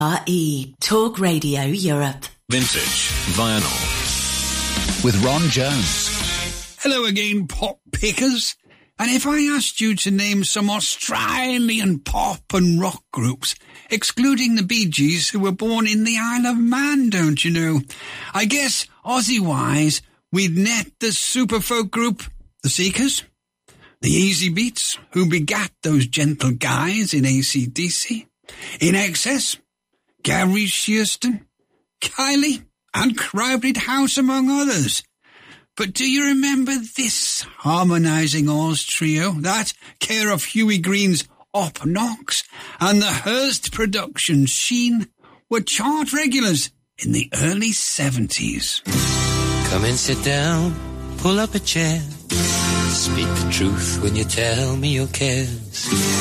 RE Talk Radio Europe. Vintage Vinyl with Ron Jones. Hello again, pop pickers. And if I asked you to name some Australian pop and rock groups, excluding the Bee Gees, who were born in the Isle of Man, don't you know? I guess, Aussie-wise, we'd net the super folk group, the Seekers, the Easy Beats, who begat those gentle guys in AC/DC, In Excess, Gary Shearston, Kylie, and Crowded House, among others. But do you remember this harmonising Oz trio, that care of Huey Green's Op Knox, and the Hearst Productions Sheen were chart regulars in the early 70s? Come and sit down, pull up a chair, speak the truth when you tell me your cares.